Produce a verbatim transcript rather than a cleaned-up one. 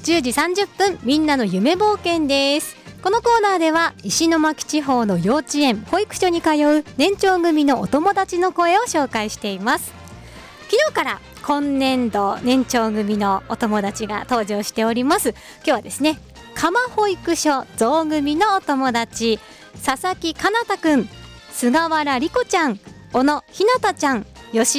じゅうじさんじゅっぷんみんなの夢冒険です。このコーナーでは石巻地方の幼稚園保育所に通う年長組のお友達の声を紹介しています。昨日から今年度年長組のお友達が登場しております。今日はですね、鎌保育所象組のお友達、佐々木かなたくん、菅原莉子ちゃん、小野ひなたちゃん、吉